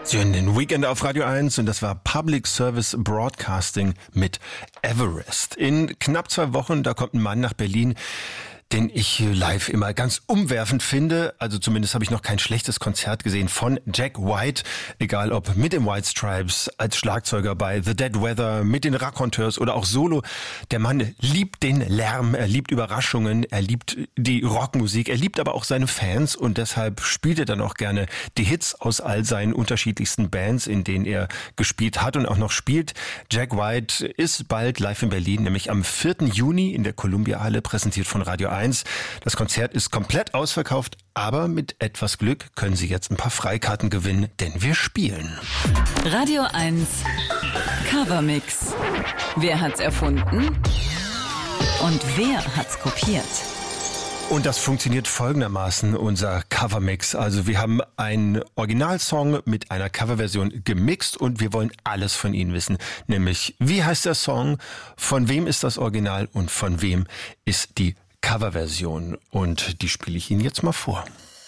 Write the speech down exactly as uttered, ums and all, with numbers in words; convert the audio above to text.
Sie hören den Weekend auf Radio eins und das war Public Service Broadcasting mit Everest. In knapp zwei Wochen, da kommt ein Mann nach Berlin, den ich live immer ganz umwerfend finde. Also zumindest habe ich noch kein schlechtes Konzert gesehen von Jack White. Egal ob mit den White Stripes, als Schlagzeuger bei The Dead Weather, mit den Raconteurs oder auch solo. Der Mann liebt den Lärm, er liebt Überraschungen, er liebt die Rockmusik, er liebt aber auch seine Fans und deshalb spielt er dann auch gerne die Hits aus all seinen unterschiedlichsten Bands, in denen er gespielt hat und auch noch spielt. Jack White ist bald live in Berlin, nämlich am vierten Juni in der Columbia-Halle, präsentiert von Radio eins. Das Konzert ist komplett ausverkauft, aber mit etwas Glück können Sie jetzt ein paar Freikarten gewinnen, denn wir spielen. Radio eins Covermix. Wer hat's erfunden? Und wer hat's kopiert? Und das funktioniert folgendermaßen, unser Covermix. Also wir haben einen Originalsong mit einer Coverversion gemixt und wir wollen alles von Ihnen wissen. Nämlich, wie heißt der Song, von wem ist das Original und von wem ist die Coverversion. Und die spiele ich Ihnen jetzt mal vor.